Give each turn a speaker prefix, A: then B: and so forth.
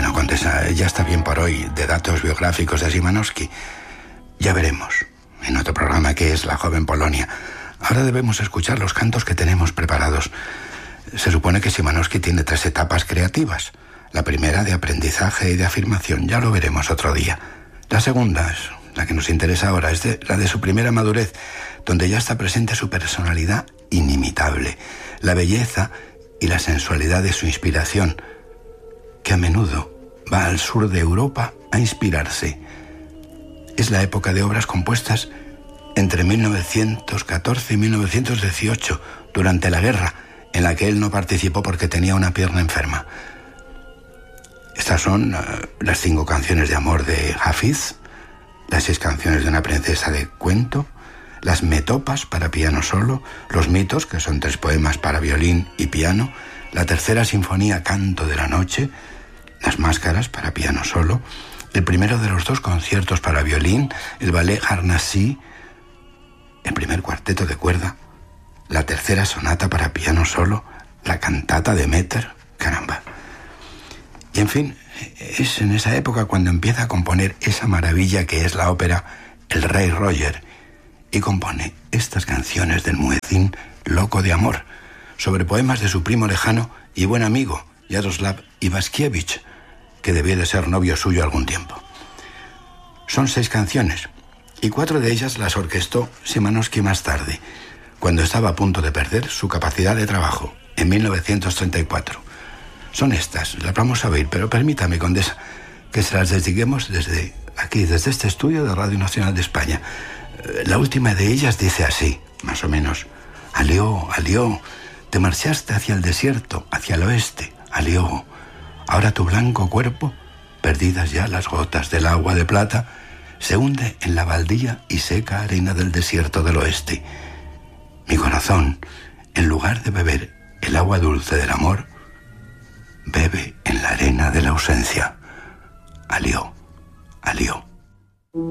A: Bueno, Condesa, ya está bien por hoy de datos biográficos de Szymanowski. Ya veremos en otro programa que es La joven Polonia. Ahora debemos escuchar los cantos que tenemos preparados. Se supone que Szymanowski tiene 3 etapas creativas. La primera de aprendizaje y de afirmación, ya lo veremos otro día. La segunda, la que nos interesa ahora, es la de su primera madurez, donde ya está presente su personalidad inimitable, la belleza y la sensualidad de su inspiración, que a menudo va al sur de Europa a inspirarse. Es la época de obras compuestas entre 1914 y 1918, durante la guerra, en la que él no participó porque tenía una pierna enferma. Estas son las 5 canciones de amor de Hafiz, las 6 canciones de una princesa de cuento, las metopas para piano solo, los mitos, que son 3 poemas para violín y piano, la tercera sinfonía Canto de la noche, las máscaras para piano solo, el primero de los 2 conciertos para violín, el ballet Harnassy, el primer cuarteto de cuerda, la tercera sonata para piano solo, la cantata de Metter, caramba. Y en fin, es en esa época cuando empieza a componer esa maravilla que es la ópera El Rey Roger, y compone estas canciones del muezzin loco de amor, sobre poemas de su primo lejano y buen amigo, Yaroslav Ivaskiewicz, que debió de ser novio suyo algún tiempo. Son 6 canciones, y 4 de ellas las orquestó Szymanowski más tarde, cuando estaba a punto de perder su capacidad de trabajo, en 1934. Son estas, las vamos a oír, pero permítame, Condesa, que se las dediquemos desde aquí, desde este estudio de Radio Nacional de España. La última de ellas dice así, más o menos: Alió, Alió, te marchaste hacia el desierto, hacia el oeste, Alió. Ahora tu blanco cuerpo, perdidas ya las gotas del agua de plata, se hunde en la baldía y seca arena del desierto del oeste. Mi corazón, en lugar de beber el agua dulce del amor, bebe en la arena de la ausencia. Alió, Alió.